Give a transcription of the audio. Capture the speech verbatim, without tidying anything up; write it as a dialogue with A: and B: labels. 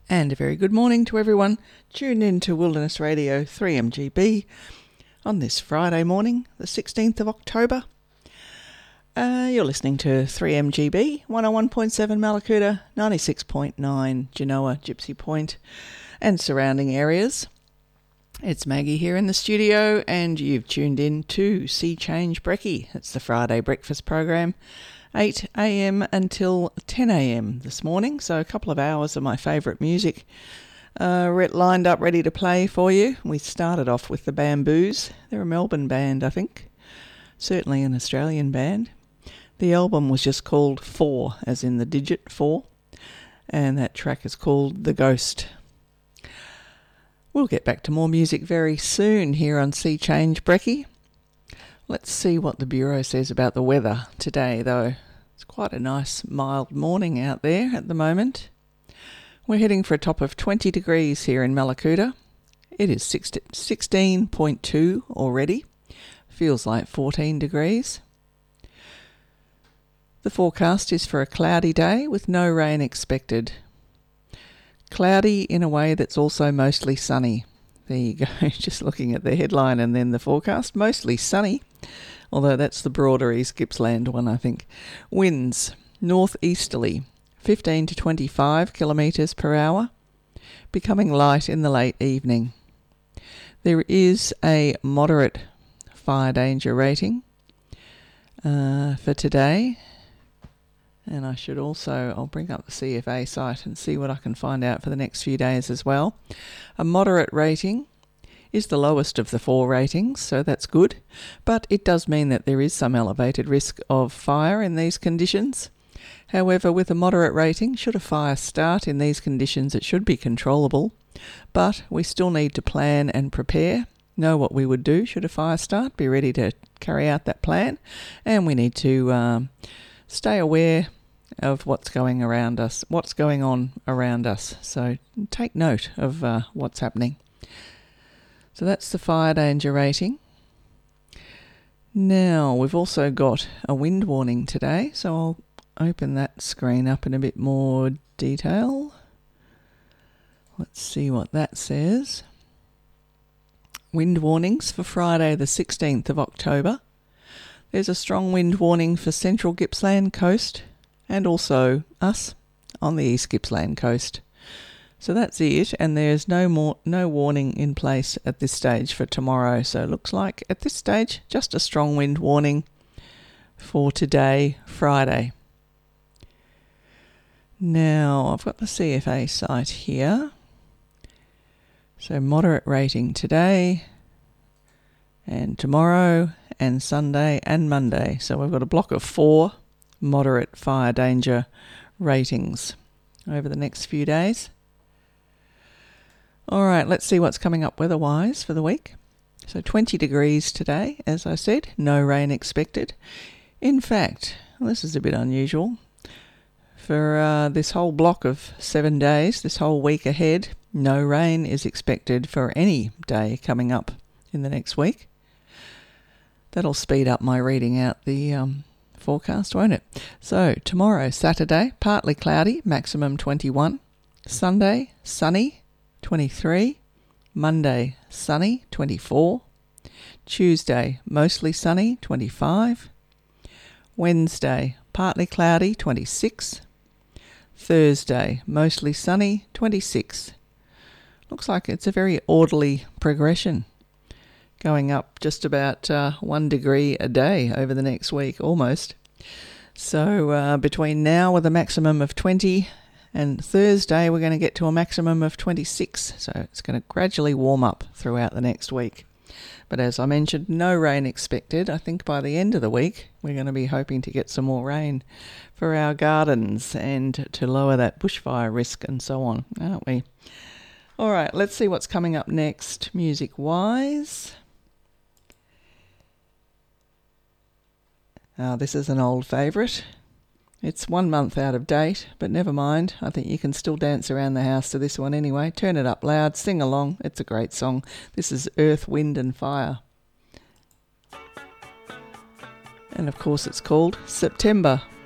A: And a very good morning to everyone tuned in to Wilderness Radio three M G B on this Friday morning, the sixteenth of October. Uh, you're listening to three M G B, one oh one point seven Mallacoota, ninety-six point nine Genoa, Gypsy Point and surrounding areas. It's Maggie here in the studio and you've tuned in to Sea Change Brekkie. It's the Friday breakfast program. eight a.m. until ten a.m. this morning, so a couple of hours of my favourite music uh, lined up ready to play for you. We started off with the Bamboos. They're a Melbourne band, I think, certainly an Australian band. The album was just called Four, as in the digit four, and that track is called The Ghost. We'll get back to more music very soon here on Sea Change Brekkie. Let's see what the Bureau says about the weather today, though. It's quite a nice, mild morning out there at the moment. We're heading for a top of twenty degrees here in Mallacoota. It is sixteen point two already. Feels like fourteen degrees. The forecast is for a cloudy day with no rain expected. Cloudy in a way that's also mostly sunny. There you go, just looking at the headline and then the forecast. Mostly sunny, although that's the broader East Gippsland one, I think. Winds, northeasterly, fifteen to twenty-five kilometres per hour, becoming light in the late evening. There is a moderate fire danger rating uh, for today. And I should also, I'll bring up the C F A site and see what I can find out for the next few days as well. A moderate rating is the lowest of the four ratings, so that's good. But it does mean that there is some elevated risk of fire in these conditions. However, with a moderate rating, should a fire start in these conditions, it should be controllable. But we still need to plan and prepare, know what we would do should a fire start, be ready to carry out that plan. And we need to um, stay aware of what's going around us, what's going on around us. So take note of uh, what's happening. So that's the fire danger rating. Now, we've also got a wind warning today, so I'll open that screen up in a bit more detail. Let's see what that says. Wind warnings for Friday the sixteenth of October. There's a strong wind warning for Central Gippsland coast and also us on the East Gippsland coast. So that's it, and there's no more no warning in place at this stage for tomorrow. So it looks like at this stage just a strong wind warning for today, Friday. Now I've got the C F A site here. So moderate rating today and tomorrow and Sunday and Monday. So we've got a block of four moderate fire danger ratings over the next few days. All right, let's see what's coming up weather-wise for the week. So twenty degrees today, as I said, no rain expected. In fact, well, this is a bit unusual. For uh, this whole block of seven days, this whole week ahead, no rain is expected for any day coming up in the next week. That'll speed up my reading out the um, forecast, won't it? So tomorrow, Saturday, partly cloudy, maximum twenty-one. Sunday, sunny, twenty-three. Monday, sunny, twenty-four. Tuesday, mostly sunny, twenty-five. Wednesday, partly cloudy, twenty-six. Thursday, mostly sunny, twenty-six. Looks like it's a very orderly progression, going up just about uh, one degree a day over the next week, almost. So uh, between now with a maximum of twenty and Thursday, we're going to get to a maximum of twenty-six. So it's going to gradually warm up throughout the next week. But as I mentioned, no rain expected. I think by the end of the week, we're going to be hoping to get some more rain for our gardens and to lower that bushfire risk and so on, aren't we? All right, let's see what's coming up next music-wise. Uh, this is an old favourite. It's one month out of date, but never mind. I think you can still dance around the house to this one anyway. Turn it up loud, sing along. It's a great song. This is Earth, Wind and Fire. And of course it's called September.